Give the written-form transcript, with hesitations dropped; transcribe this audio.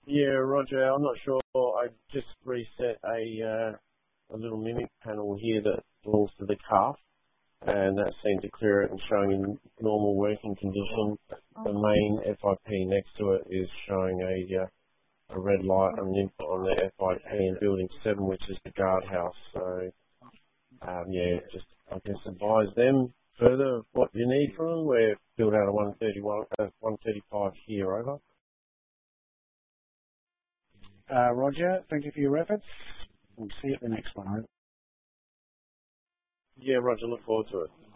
Yeah, Roger, I'm not sure. I just reset a little mimic panel here that belongs to the calf, and that seemed to clear it and showing in normal working condition. The main FIP next to it is showing a red light on the input on the FIP in building 7, which is the guardhouse. So, yeah, just I guess advise them further of what you need from them. We're built out of 135 here, over. Roger, thank you for your efforts. We'll see you at the next one. Yeah, Roger, look forward to it.